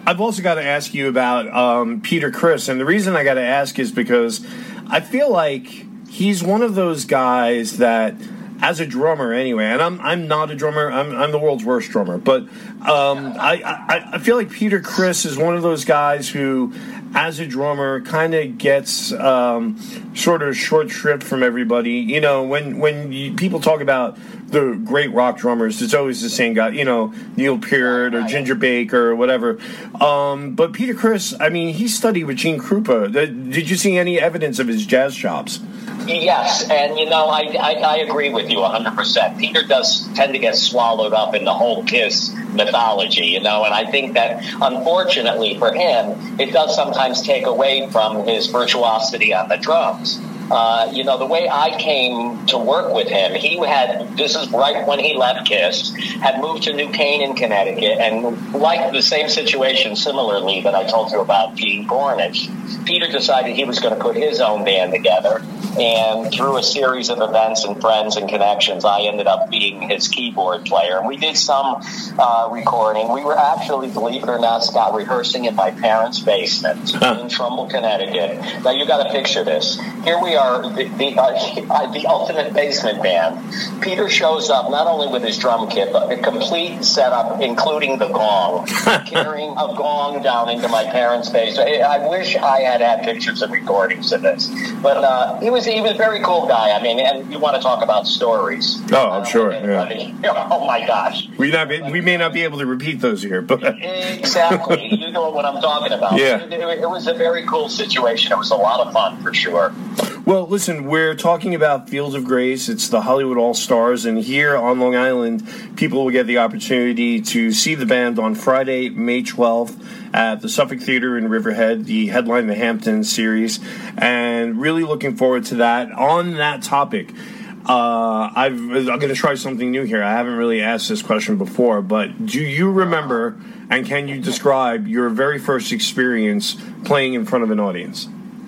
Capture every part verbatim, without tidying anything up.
I've also got to ask you about um, Peter Criss, and the reason I got to ask is because I feel like he's one of those guys that, as a drummer anyway, and I'm I'm not a drummer, I'm I'm the world's worst drummer, but um, I, I I feel like Peter Criss is one of those guys who, as a drummer, kind of gets um, sort of short shrift from everybody. You know, when when you, people talk about the great rock drummers, it's always the same guy, you know, Neil Peart or Ginger Baker or whatever. Um, but Peter Criss, I mean, he studied with Gene Krupa. Did you see any evidence of his jazz chops? Yes, and, you know, I, I, I agree with you one hundred percent. Peter does tend to get swallowed up in the whole Kiss mythology, you know, and I think that, unfortunately for him, it does sometimes take away from his virtuosity on the drums. Uh, you know, the way I came to work with him, he had, this is right when he left Kiss, had moved to New Canaan in Connecticut, and like the same situation similarly that I told you about Gene Gornish, Peter decided he was going to put his own band together, and through a series of events and friends and connections, I ended up being his keyboard player. And we did some uh, recording. We were actually, believe it or not, Scott, rehearsing in my parents' basement huh. in Trumbull, Connecticut. Now, you got to picture this. Here we are, the, the, uh, the ultimate basement band. Peter shows up not only with his drum kit, but the complete setup, including the gong, carrying a gong down into my parents' basement. I wish I had had pictures and recordings of this. But uh, he was he was a very cool guy. I mean, and you want to talk about stories. Oh, I'm sure. Yeah. Oh, my gosh. We, not be, we may not be able to repeat those here. but Exactly. You know what I'm talking about. Yeah. It, it, it was a very cool situation. It was a lot of fun, for sure. Well, listen, we're talking about Fields of Grace. It's the Hollywood All-Stars, and here on Long Island, people will get the opportunity to see the band on Friday, May twelfth, at the Suffolk Theater in Riverhead, the Headline the Hamptons series, and really looking forward to that. On that topic, uh, I've, I'm going to try something new here. I haven't really asked this question before, but do you remember, and can you describe your very first experience playing in front of an audience?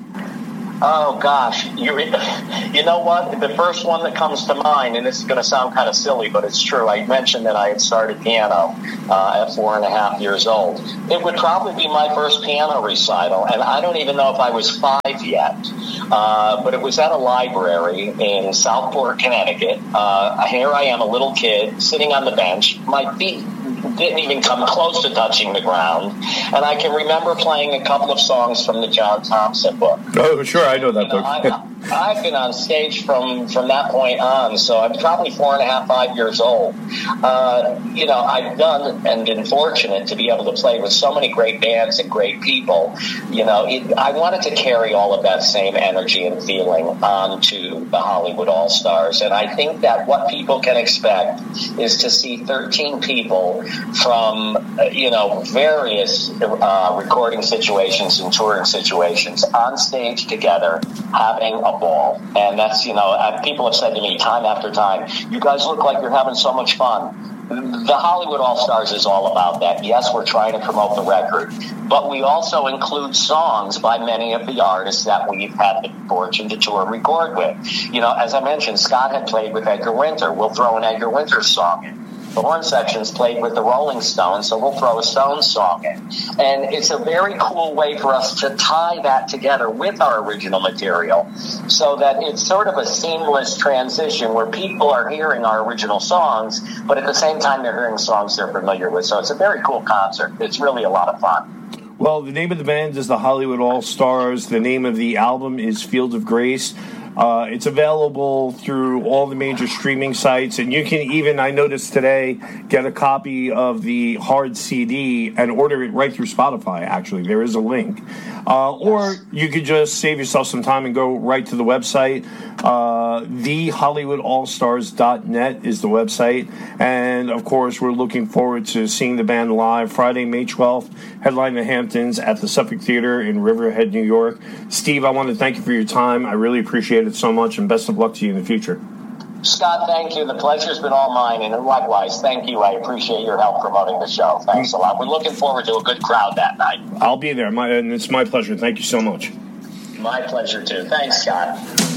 Oh, gosh. You, you know what? The first one that comes to mind, and this is going to sound kind of silly, but it's true. I mentioned that I had started piano uh, at four and a half years old. It would probably be my first piano recital, and I don't even know if I was five yet. Uh, but it was at a library in Southport, Connecticut. Uh, here I am, a little kid, sitting on the bench. My feet didn't even come close to touching the ground. And I can remember playing a couple of songs from the John Thompson book. Oh, sure, I know that you know, book. I, I've been on stage from, from that point on, so I'm probably four and a half, five years old. Uh, you know, I've done and been fortunate to be able to play with so many great bands and great people. You know, it, I wanted to carry all of that same energy and feeling onto the Hollywood All-Stars. And I think that what people can expect is to see thirteen people from, uh, you know, various uh, recording situations and touring situations on stage together, having a ball. And that's, you know, people have said to me time after time, you guys look like you're having so much fun. The Hollywood All-Stars is all about that. Yes, we're trying to promote the record, but we also include songs by many of the artists that we've had the fortune to tour and record with. You know, as I mentioned, Scott had played with Edgar Winter. We'll throw an Edgar Winter song in. The horn section's played with the Rolling Stones, so we'll throw a Stones song in. And it's a very cool way for us to tie that together with our original material so that it's sort of a seamless transition where people are hearing our original songs, but at the same time they're hearing songs they're familiar with. So it's a very cool concert. It's really a lot of fun. Well, the name of the band is the Hollywood All-Stars. The name of the album is Fields of Grace. Uh, it's available through all the major streaming sites, and you can even, I noticed today, get a copy of the hard C D and order it right through Spotify, actually. There is a link. Uh, or you could just save yourself some time and go right to the website. Uh, the hollywood all stars dot net is the website. And, of course, we're looking forward to seeing the band live Friday, May twelfth, Headline the Hamptons at the Suffolk Theater in Riverhead, New York. Steve, I want to thank you for your time. I really appreciate it so much, and best of luck to you in the future. Scott, thank you. The pleasure's been all mine, and likewise, thank you. I appreciate your help promoting the show. Thanks a lot. We're looking forward to a good crowd that night. I'll be there, my, and it's my pleasure. Thank you so much. My pleasure, too. Thanks, Scott.